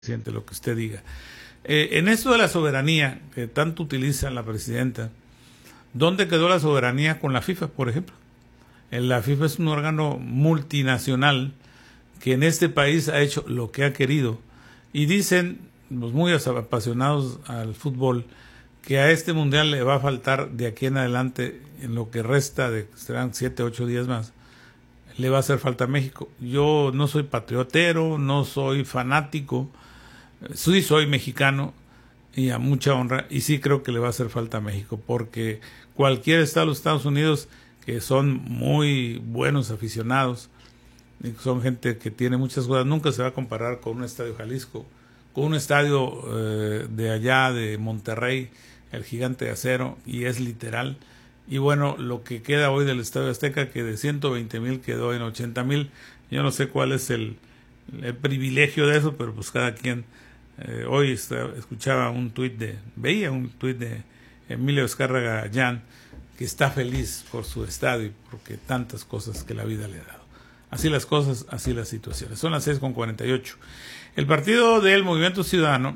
presidente, lo que usted diga. En esto de la soberanía, que tanto utiliza la presidenta, ¿dónde quedó la soberanía con la FIFA, por ejemplo? La FIFA es un órgano multinacional que en este país ha hecho lo que ha querido. Y dicen los muy apasionados al fútbol que a este mundial le va a faltar de aquí en adelante, en lo que resta, serán 7, 8 días más, le va a hacer falta a México. Yo no soy patriotero, no soy fanático, sí soy mexicano y a mucha honra, y sí creo que le va a hacer falta a México, porque cualquier estado de los Estados Unidos, que son muy buenos aficionados, son gente que tiene muchas cosas, nunca se va a comparar con un estadio Jalisco, con un estadio de allá de Monterrey, el Gigante de Acero, y es literal. Y bueno, lo que queda hoy del Estadio Azteca, que de 120,000 quedó en 80,000, yo no sé cuál es el privilegio de eso, pero pues cada quien. Hoy escuchaba veía un tuit de Emilio Azcárraga Llán, que está feliz por su estadio y porque tantas cosas que la vida le ha dado. Así las cosas, así las situaciones. Son las 6:48. El partido del Movimiento Ciudadano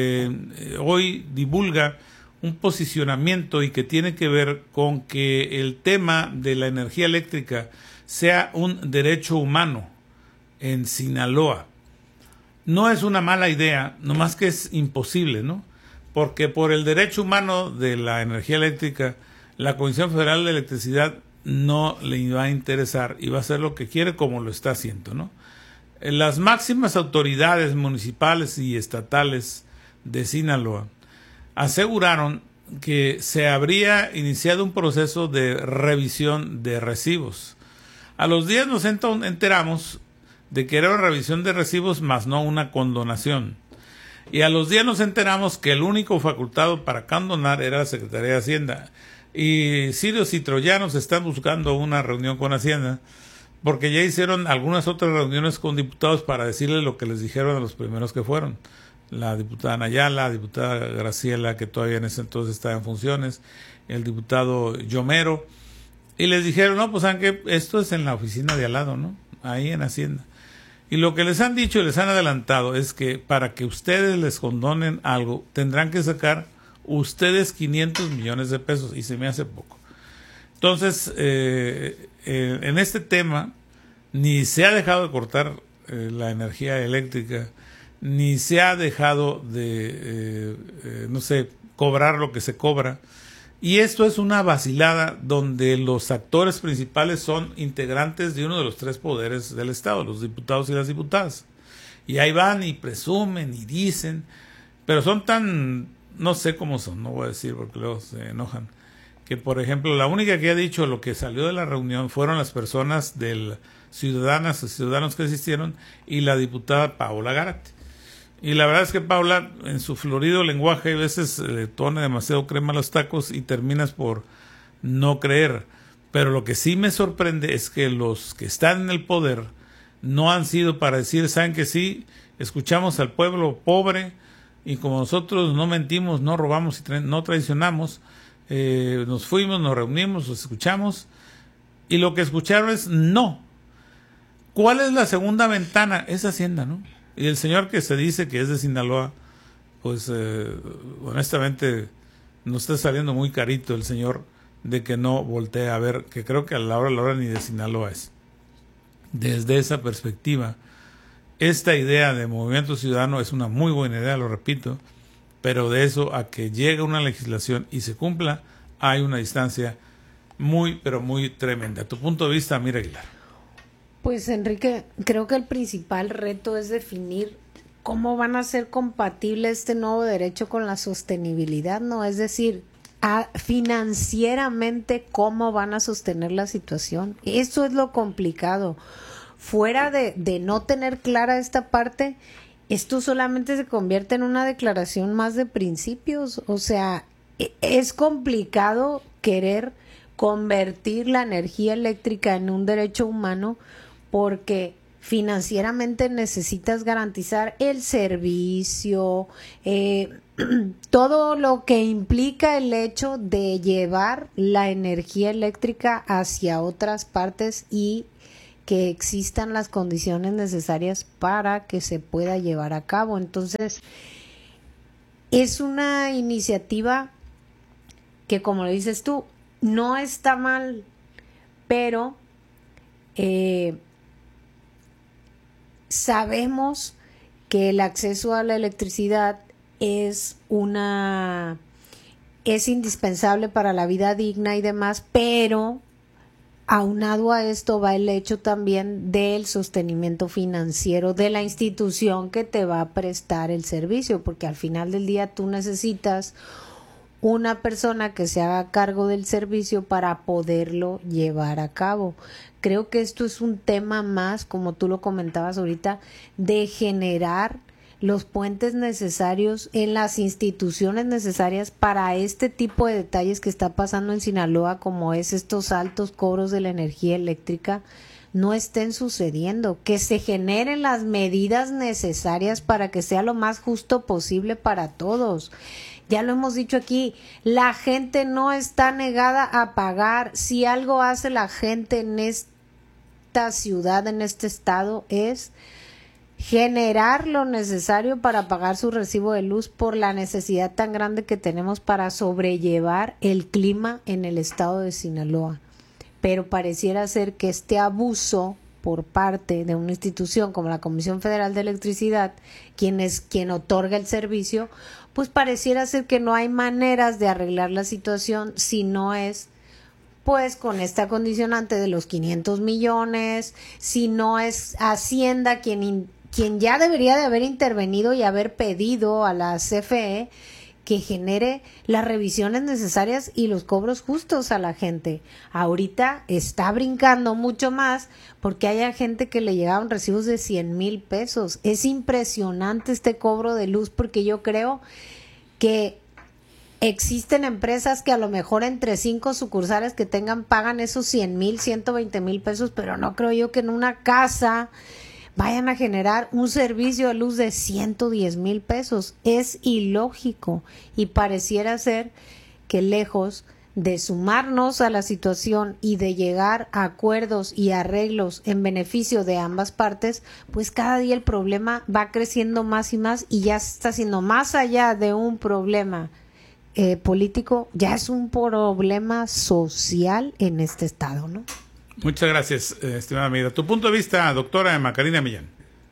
hoy divulga un posicionamiento y que tiene que ver con que el tema de la energía eléctrica sea un derecho humano en Sinaloa. No es una mala idea, nomás que es imposible, ¿no? Porque por el derecho humano de la energía eléctrica, la Comisión Federal de Electricidad no le va a interesar y va a hacer lo que quiere, como lo está haciendo, ¿no? Las máximas autoridades municipales y estatales de Sinaloa aseguraron que se habría iniciado un proceso de revisión de recibos. A los días nos enteramos de que era una revisión de recibos más no una condonación. Y a los días nos enteramos que el único facultado para condonar era la Secretaría de Hacienda. Y sirios y troyanos están buscando una reunión con Hacienda, porque ya hicieron algunas otras reuniones con diputados para decirles lo que les dijeron a los primeros que fueron. La diputada Nayala, la diputada Graciela, que todavía en ese entonces estaba en funciones, el diputado Yomero, y les dijeron, no, pues saben que esto es en la oficina de al lado, ¿no? Ahí en Hacienda. Y lo que les han dicho y les han adelantado es que para que ustedes les condonen algo, tendrán que sacar ustedes 500 millones de pesos, y se me hace poco. Entonces, en este tema, ni se ha dejado de cortar la energía eléctrica, ni se ha dejado de, cobrar lo que se cobra. Y esto es una vacilada donde los actores principales son integrantes de uno de los 3 poderes del Estado, los diputados y las diputadas. Y ahí van y presumen y dicen, pero son tan, no sé cómo son, no voy a decir porque luego se enojan, que por ejemplo la única que ha dicho lo que salió de la reunión fueron las personas ciudadanas y ciudadanos que asistieron y la diputada Paola Gárate. Y la verdad es que Paula, en su florido lenguaje, a veces le pone demasiado crema a los tacos y terminas por no creer. Pero lo que sí me sorprende es que los que están en el poder no han sido para decir, saben que sí, escuchamos al pueblo pobre y como nosotros no mentimos, no robamos y no traicionamos, nos fuimos, nos reunimos, los escuchamos y lo que escucharon es no. ¿Cuál es la segunda ventana? Es Hacienda, ¿no? Y el señor que se dice que es de Sinaloa, pues honestamente nos está saliendo muy carito el señor de que no voltea a ver, que creo que a la hora ni de Sinaloa es. Desde esa perspectiva, esta idea de Movimiento Ciudadano es una muy buena idea, lo repito, pero de eso a que llegue una legislación y se cumpla, hay una distancia muy, pero muy tremenda. A tu punto de vista, Mira Aguilar. Pues Enrique, creo que el principal reto es definir cómo van a ser compatibles este nuevo derecho con la sostenibilidad, ¿no? Es decir, financieramente cómo van a sostener la situación. Eso es lo complicado. Fuera de no tener clara esta parte, esto solamente se convierte en una declaración más de principios. O sea, es complicado querer convertir la energía eléctrica en un derecho humano, porque financieramente necesitas garantizar el servicio, todo lo que implica el hecho de llevar la energía eléctrica hacia otras partes y que existan las condiciones necesarias para que se pueda llevar a cabo. Entonces, es una iniciativa que, como lo dices tú, no está mal, pero sabemos que el acceso a la electricidad es indispensable para la vida digna y demás, pero aunado a esto va el hecho también del sostenimiento financiero de la institución que te va a prestar el servicio, porque al final del día tú necesitas una persona que se haga cargo del servicio para poderlo llevar a cabo. Creo que esto es un tema más, como tú lo comentabas ahorita, de generar los puentes necesarios en las instituciones necesarias para este tipo de detalles que está pasando en Sinaloa, como es estos altos cobros de la energía eléctrica, no estén sucediendo, que se generen las medidas necesarias para que sea lo más justo posible para todos. Ya lo hemos dicho aquí, la gente no está negada a pagar. Si algo hace la gente en esta ciudad, en este estado, es generar lo necesario para pagar su recibo de luz por la necesidad tan grande que tenemos para sobrellevar el clima en el estado de Sinaloa. Pero pareciera ser que este abuso por parte de una institución como la Comisión Federal de Electricidad, quien otorga el servicio, pues pareciera ser que no hay maneras de arreglar la situación si no es pues con esta condicionante de los 500 millones, si no es Hacienda quien ya debería de haber intervenido y haber pedido a la CFE que genere las revisiones necesarias y los cobros justos a la gente. Ahorita está brincando mucho más porque hay gente que le llegaban recibos de 100,000 pesos. Es impresionante este cobro de luz, porque yo creo que existen empresas que a lo mejor entre 5 sucursales que tengan pagan esos 100,000, 120,000 pesos, pero no creo yo que en una casa vayan a generar un servicio de luz de 110,000 pesos. Es ilógico y pareciera ser que lejos de sumarnos a la situación y de llegar a acuerdos y arreglos en beneficio de ambas partes, pues cada día el problema va creciendo más y más y ya se está haciendo más allá de un problema político, ya es un problema social en este estado, ¿no? Muchas gracias, estimada amiga. Tu punto de vista, doctora Macarena Millán.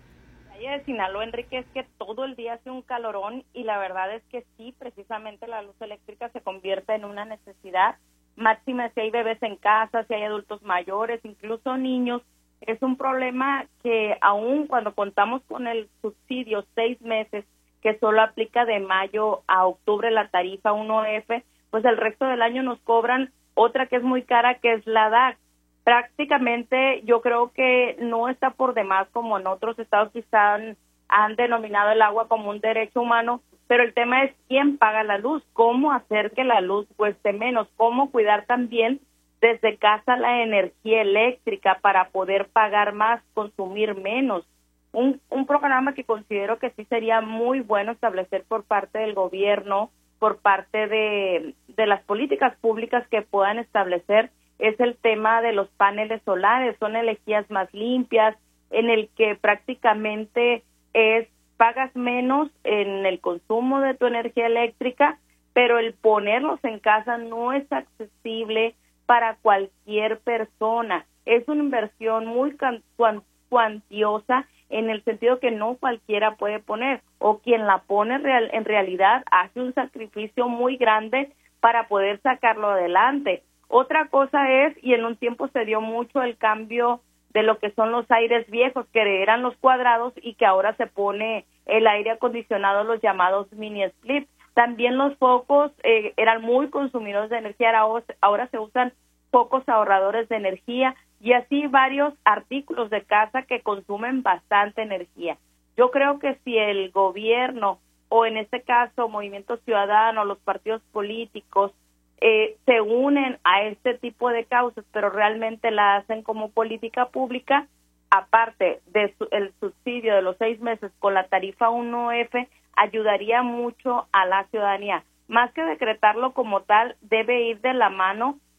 De Sinaloa, Enrique, es que todo el día hace un calorón y la verdad es que sí, precisamente la luz eléctrica se convierte en una necesidad máxima si hay bebés en casa, si hay adultos mayores, incluso niños. Es un problema que aún cuando contamos con el subsidio 6 meses, que solo aplica de mayo a octubre la tarifa 1F, pues el resto del año nos cobran otra que es muy cara, que es la DAC. Prácticamente yo creo que no está por demás, como en otros estados que han denominado el agua como un derecho humano, pero el tema es quién paga la luz, cómo hacer que la luz cueste menos, cómo cuidar también desde casa la energía eléctrica para poder pagar más, consumir menos. Un programa que considero que sí sería muy bueno establecer por parte del gobierno, por parte de las políticas públicas que puedan establecer, es el tema de los paneles solares. Son energías más limpias, en el que prácticamente pagas menos en el consumo de tu energía eléctrica, pero el ponerlos en casa no es accesible para cualquier persona. Es una inversión muy cuantiosa, en el sentido que no cualquiera puede poner, o quien la pone en realidad hace un sacrificio muy grande para poder sacarlo adelante. Otra cosa es, y en un tiempo se dio mucho el cambio de lo que son los aires viejos, que eran los cuadrados y que ahora se pone el aire acondicionado, los llamados mini split. También los focos eran muy consumidores de energía, ahora se usan focos ahorradores de energía, y así varios artículos de casa que consumen bastante energía. Yo creo que si el gobierno, o en este caso Movimiento Ciudadano, los partidos políticos, se unen a este tipo de causas, pero realmente la hacen como política pública, aparte del subsidio de los 6 meses con la tarifa 1F, ayudaría mucho a la ciudadanía. Más que decretarlo como tal, debe ir de la mano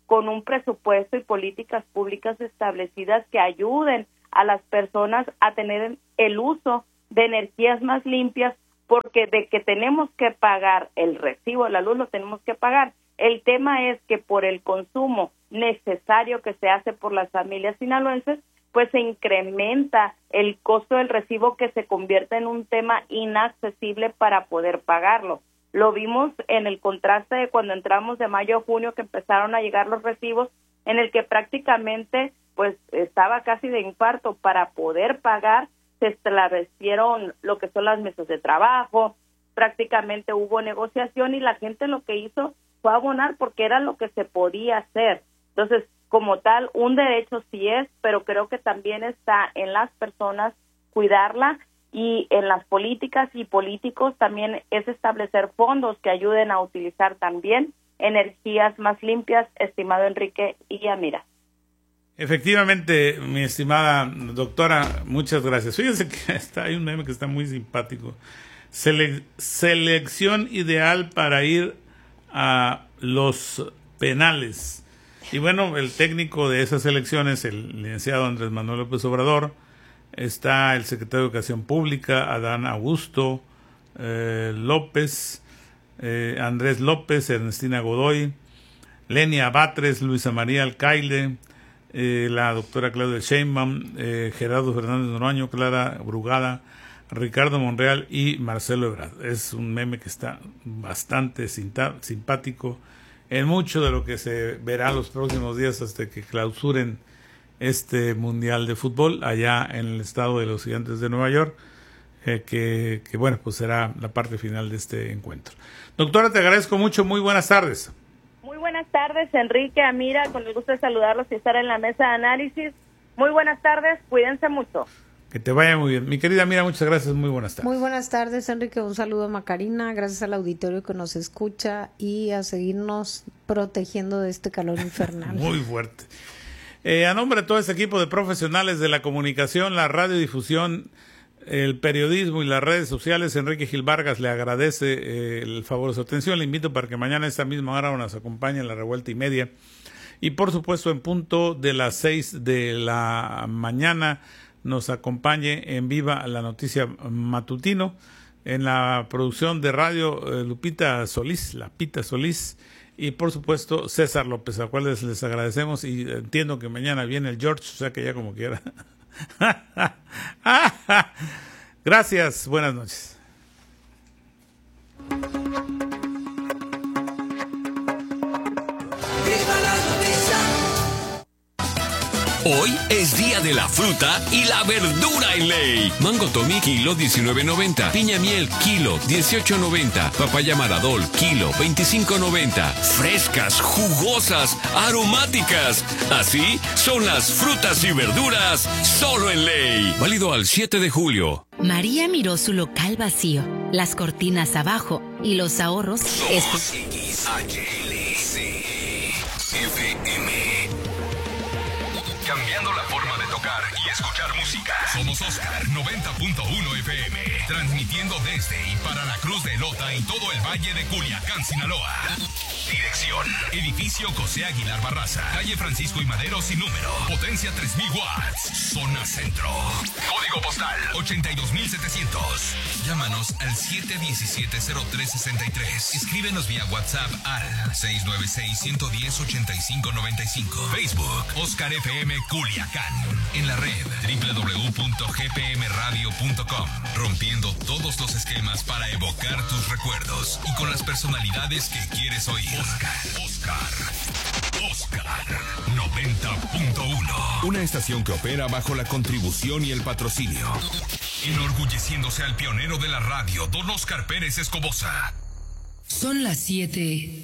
con un presupuesto y políticas públicas establecidas que ayuden a las personas a tener el uso de energías más limpias, porque de que tenemos que pagar el recibo de la luz, lo tenemos que pagar. El tema es que por el consumo necesario que se hace por las familias sinaloenses, pues se incrementa el costo del recibo, que se convierte en un tema inaccesible para poder pagarlo. Lo vimos en el contraste de cuando entramos de mayo a junio, que empezaron a llegar los recibos, en el que prácticamente pues estaba casi de infarto. Para poder pagar se establecieron lo que son las mesas de trabajo, prácticamente hubo negociación y la gente lo que hizo fue abonar porque era lo que se podía hacer. Entonces, como tal, un derecho sí es, pero creo que también está en las personas cuidarla, y en las políticas y políticos también es establecer fondos que ayuden a utilizar también energías más limpias, estimado Enrique y Amira. Efectivamente, mi estimada doctora, muchas gracias. Fíjense que hay un meme que está muy simpático. Selección ideal para ir a los penales. Y bueno, el técnico de esas elecciones, el licenciado Andrés Manuel López Obrador, está el secretario de Educación Pública, Adán Augusto López, Andrés López, Ernestina Godoy, Lenia Batres, Luisa María Alcaide, la doctora Claudia Sheinbaum, Gerardo Fernández Noroño, Clara Brugada, Ricardo Monreal y Marcelo Ebrard. Es un meme que está bastante simpático en mucho de lo que se verá los próximos días hasta que clausuren este Mundial de Fútbol allá en el estado de los Gigantes de Nueva York, que bueno, pues será la parte final de este encuentro. Doctora, te agradezco mucho, muy buenas tardes. Muy buenas tardes, Enrique, Amira, con el gusto de saludarlos y estar en la mesa de análisis. Muy buenas tardes, cuídense mucho. Que te vaya muy bien. Mi querida Amira, muchas gracias, muy buenas tardes. Muy buenas tardes, Enrique, un saludo a Macarina, gracias al auditorio que nos escucha y a seguirnos protegiendo de este calor infernal. Muy fuerte. A nombre de todo este equipo de profesionales de la comunicación, la radiodifusión, el periodismo y las redes sociales, Enrique Gil Vargas le agradece el favor de su atención. Le invito para que mañana a esta misma hora nos acompañe en la revuelta y media. Y por supuesto, en punto de las 6 de la mañana nos acompañe en Viva la Noticia Matutino. En la producción de radio, Lupita Solís, la Pita Solís. Y por supuesto César López, a cuales les agradecemos, y entiendo que mañana viene el George, o sea que ya como quiera. Gracias, buenas noches. Hoy es día de la fruta y la verdura en Ley. Mango Tommy, kilo, $19.90. Piña miel, kilo, $18.90. Papaya Maradol, kilo, $25.90. Frescas, jugosas, aromáticas. Así son las frutas y verduras solo en Ley. Válido al 7 de julio. María miró su local vacío, las cortinas abajo y los ahorros. Somos XHLC FM. Cambiando la forma de tocar y escuchar música. Somos Oscar 90.1 FM. Transmitiendo desde y para la Cruz de Lota y todo el Valle de Culiacán, Sinaloa. Dirección: Edificio José Aguilar Barraza, calle Francisco y Madero sin número. Potencia 3000 watts. Zona Centro. Código postal 82700. Llámanos al 717-0363. Escríbenos vía WhatsApp al 696-110-8595. Facebook: Oscar FM Culiacán. En la red www.gpmradio.com. Rompiendo todos los esquemas para evocar tus recuerdos y con las personalidades que quieres oír. Oscar 90.1. Una estación que opera bajo la contribución y el patrocinio. Enorgulleciéndose al pionero de la radio, don Oscar Pérez Escobosa. Son las 7.